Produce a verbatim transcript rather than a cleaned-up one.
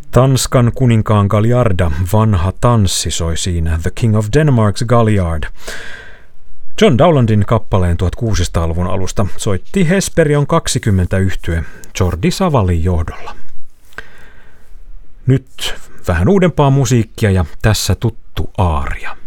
Tanskan kuninkaan Galliarda, vanha tanssi, soi siinä The King of Denmark's Galliard. John Dowlandin kappaleen tuhatkuusisataaluvun alusta soitti Hesperion kaksikymmentä yhtye Jordi Savallin johdolla. Nyt vähän uudempaa musiikkia ja tässä tuttu aaria.